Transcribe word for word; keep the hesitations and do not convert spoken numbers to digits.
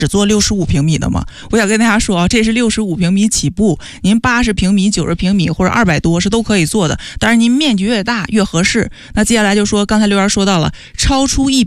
只做六十五平米的吗？我想跟大家说啊，这是六十五平米起步，您八十平米、九十平米或者二百多是都可以做的，当然您面积越大越合适。那接下来就说，刚才刘源说到了超出一